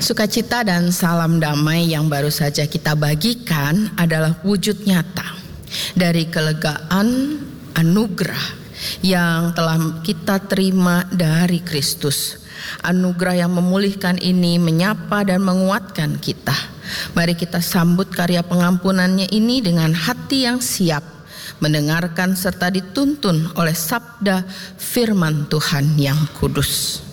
Sukacita dan salam damai yang baru saja kita bagikan adalah wujud nyata dari kelegaan anugerah yang telah kita terima dari Kristus. Anugerah yang memulihkan ini menyapa dan menguatkan kita. Mari kita sambut karya pengampunannya ini dengan hati yang siap mendengarkan serta dituntun oleh sabda firman Tuhan yang kudus.